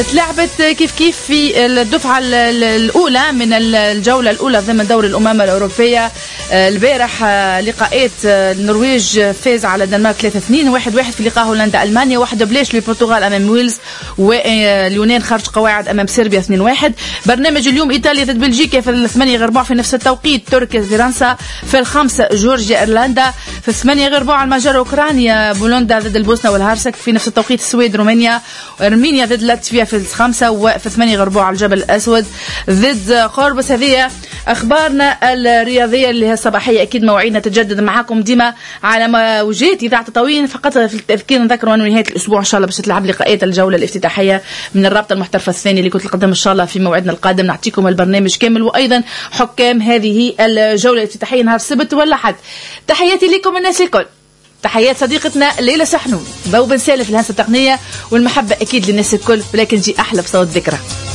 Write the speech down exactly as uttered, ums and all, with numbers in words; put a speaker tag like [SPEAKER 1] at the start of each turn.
[SPEAKER 1] تلعبت كيف كيف في الدفعة الأولى من الجولة الأولى ضمن دوري الأمم الأوروبية. البارح لقاءات النرويج فاز على الدنمارك ثلاثة اثنين، واحد واحد في لقاء هولندا ألمانيا، واحد بلاش للبرتغال أمام ويلز، واليونان خرج قواعد أمام صربيا اثنين واحد. برنامج اليوم إيطاليا ضد بلجيكا في الثمانية غير ربع في نفس التوقيت، تركيا فرنسا في الخمسة، جورجيا إيرلندا في الثمانية غير ربع، المجر أوكرانيا، بولندا ضد البوسنة والهرسك في نفس التوقيت، السويد رومانيا، أرمينيا ضد لاتفيا في الخمسة، وفي الثمانية غير ربع الجبل الأسود ضد قربس. هذه أخبارنا الرياضية اللي هي الصباحية. أكيد مواعيدنا تتجدد معكم ديما على موجات إذاعة تطاوين. فقط في التذكير نذكروا أنه نهاية الأسبوع إن شاء الله باش تلعب لقاءات الجولة الافتتاحية من الرابطة المحترفة الثانية اللي كنت نقدم إن شاء الله في موعدنا القادم. نعطيكم البرنامج كامل وأيضا حكام هذه الجولة الافتتاحية نهار السبت ولا حد. تحياتي لكم الناس الكل. تحيات صديقتنا ليلى سحنون، بو بن سالف الهندسة التقنية، والمحبة أكيد للناس الكل، ولكن جي أحلى بصوت ذكرى.